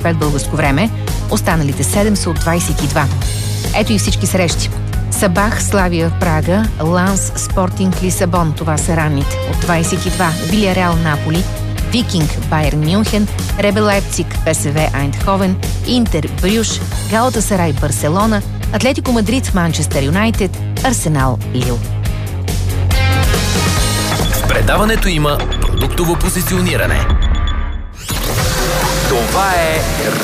25 българско време. Останалите 7 са от 22. Ето и всички срещи. Сабах, Славия, Прага, Ланс, Спортинг, Лисабон. Това са ранните. От 22. Вилияреал, Наполи, Викинг, Байерн Мюнхен, Ребе Лайпциг, ПСВ Айндховен, Интер, Брюш, Галатасарай, Барселона, Атлетико Мадрид, Манчестър Юнайтед, Арсенал, Лил. В предаването има продуктово позициониране. Това е